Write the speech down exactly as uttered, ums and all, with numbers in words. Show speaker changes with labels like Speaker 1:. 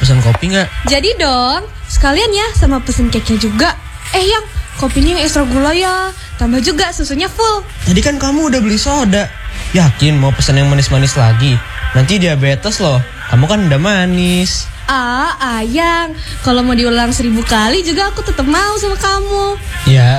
Speaker 1: pesan kopi nggak?
Speaker 2: Jadi dong, sekalian ya sama pesen cake-nya juga. Eh yang, kopinya yang extra gula ya. Tambah juga susunya full.
Speaker 1: Tadi kan kamu udah beli soda. Yakin mau pesan yang manis-manis lagi? Nanti diabetes loh. Kamu kan udah manis.
Speaker 2: Ah, Ayang, kalau mau diulang seribu kali juga aku tetap mau sama kamu.
Speaker 1: Ya.